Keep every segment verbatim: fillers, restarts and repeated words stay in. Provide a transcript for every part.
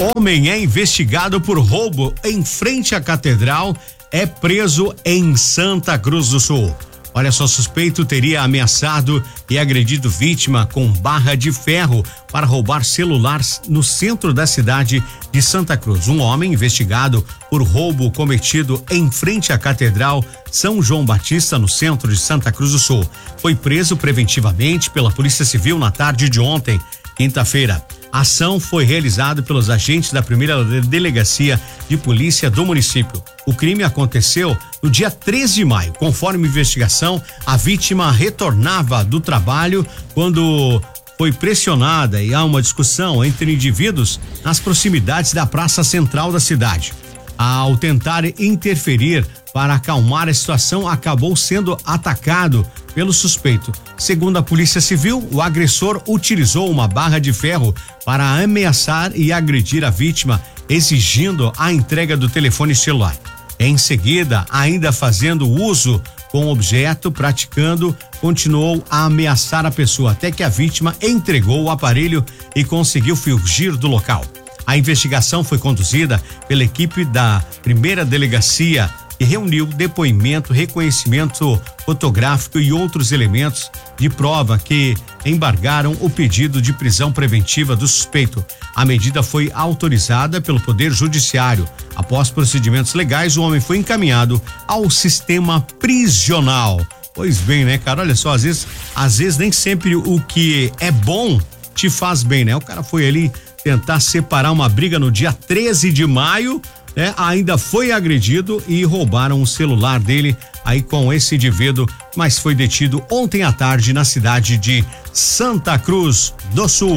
Homem é investigado por roubo em frente à catedral, é preso em Santa Cruz do Sul. Olha só, suspeito teria ameaçado e agredido vítima com barra de ferro para roubar celulares no centro da cidade de Santa Cruz. Um homem investigado por roubo cometido em frente à Catedral São João Batista, no centro de Santa Cruz do Sul, foi preso preventivamente pela Polícia Civil na tarde de ontem, quinta-feira. A ação foi realizada pelos agentes da primeira delegacia de polícia do município. O crime aconteceu no dia treze de maio. Conforme investigação, a vítima retornava do trabalho quando foi pressionada e há uma discussão entre indivíduos nas proximidades da praça central da cidade. Ao tentar interferir para acalmar a situação, acabou sendo atacado pelo suspeito. Segundo a Polícia Civil, o agressor utilizou uma barra de ferro para ameaçar e agredir a vítima, exigindo a entrega do telefone celular. Em seguida, ainda fazendo uso com o objeto, praticando, continuou a ameaçar a pessoa até que a vítima entregou o aparelho e conseguiu fugir do local. A investigação foi conduzida pela equipe da primeira delegacia, que reuniu depoimento, reconhecimento fotográfico e outros elementos de prova que embargaram o pedido de prisão preventiva do suspeito. A medida foi autorizada pelo Poder Judiciário. Após procedimentos legais, o homem foi encaminhado ao sistema prisional. Pois bem, né, cara? Olha só, às vezes, às vezes nem sempre o que é bom te faz bem, né? O cara foi ali tentar separar uma briga no dia treze de maio, né? Ainda foi agredido e roubaram o celular dele aí com esse indivíduo, mas foi detido ontem à tarde na cidade de Santa Cruz do Sul.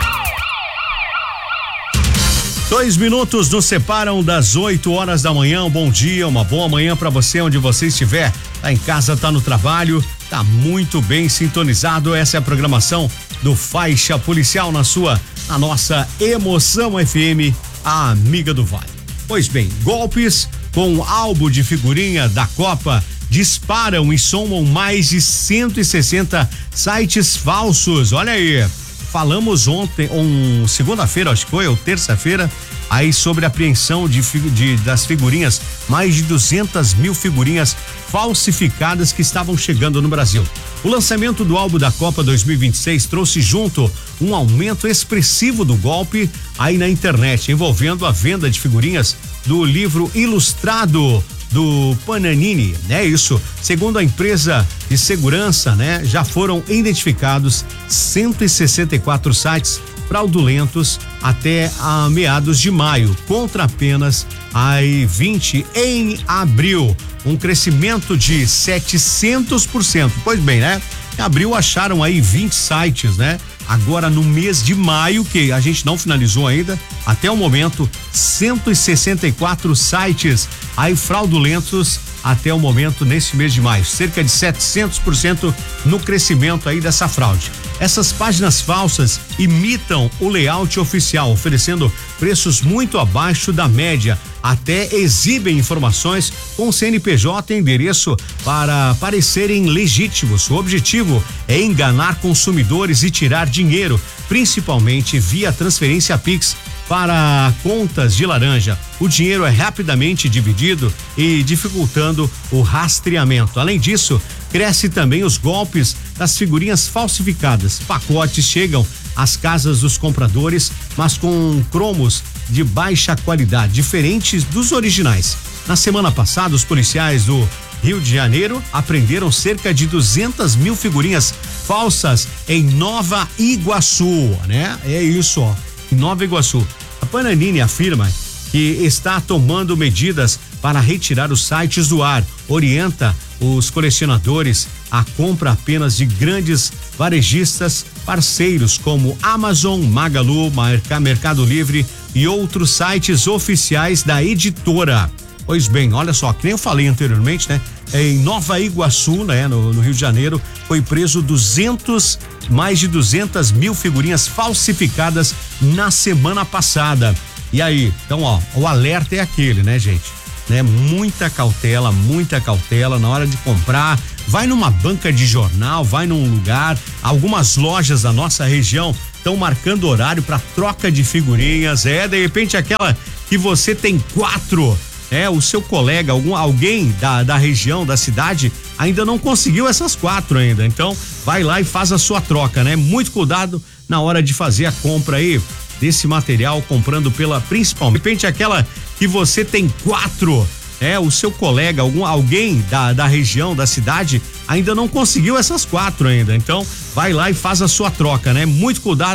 Dois minutos nos separam das oito horas da manhã. Um bom dia, uma boa manhã para você onde você estiver. Tá em casa, tá no trabalho, tá muito bem sintonizado. Essa é a programação do Faixa Policial na sua, na nossa Emoção F M, a amiga do Vale. Pois bem, golpes com álbum de figurinha da Copa disparam e somam mais de cento e sessenta sites falsos. Olha aí. Falamos ontem, um, segunda-feira, acho que foi, ou terça-feira, aí sobre a apreensão de, de das figurinhas, mais de duzentas mil figurinhas falsificadas que estavam chegando no Brasil. O lançamento do álbum da Copa dois mil e vinte e seis trouxe junto um aumento expressivo do golpe aí na internet, envolvendo a venda de figurinhas do livro ilustrado do Pananini, né? Isso, segundo a empresa de segurança, né? Já foram identificados cento e sessenta e quatro sites fraudulentos até a meados de maio, contra apenas aí vinte em abril, um crescimento de setecentos por cento. Pois bem, né? Em abril acharam aí vinte sites, né? Agora no mês de maio, que a gente não finalizou ainda, até o momento, cento e sessenta e quatro sites aí fraudulentos até o momento nesse mês de maio, cerca de setecentos por cento no crescimento aí dessa fraude. Essas páginas falsas imitam o layout oficial, oferecendo preços muito abaixo da média, até exibem informações com C N P J e endereço para parecerem legítimos. O objetivo é enganar consumidores e tirar dinheiro, principalmente via transferência Pix para contas de laranja. O dinheiro é rapidamente dividido e dificultando o rastreamento. Além disso, cresce também os golpes das figurinhas falsificadas. Pacotes chegam às casas dos compradores, mas com cromos de baixa qualidade, diferentes dos originais. Na semana passada, os policiais do Rio de Janeiro apreenderam cerca de duzentas mil figurinhas falsas em Nova Iguaçu, né? É isso, ó. Em Nova Iguaçu. A Pananini afirma que está tomando medidas para retirar os sites do ar, orienta os colecionadores a compra apenas de grandes varejistas parceiros como Amazon, Magalu, Mercado Livre e outros sites oficiais da editora. Pois bem, olha só, que nem eu falei anteriormente, né? Em Nova Iguaçu, né? No, no Rio de Janeiro, foi preso duzentos, mais de duzentas mil figurinhas falsificadas na semana passada. E aí, então, ó, o alerta é aquele, né, gente? Né? Muita cautela, muita cautela na hora de comprar. Vai numa banca de jornal, vai num lugar, algumas lojas da nossa região estão marcando horário para troca de figurinhas. É, de repente aquela que você tem quatro, é, o seu colega, algum, alguém da, da região, da cidade, ainda não conseguiu essas quatro ainda. Então, vai lá e faz a sua troca, né? Muito cuidado na hora de fazer a compra aí desse material, comprando pela principalmente. De repente aquela que você tem quatro, é, o seu colega, algum, alguém da, da região, da cidade, ainda não conseguiu essas quatro ainda. Então, vai lá e faz a sua troca, né? Muito cuidado.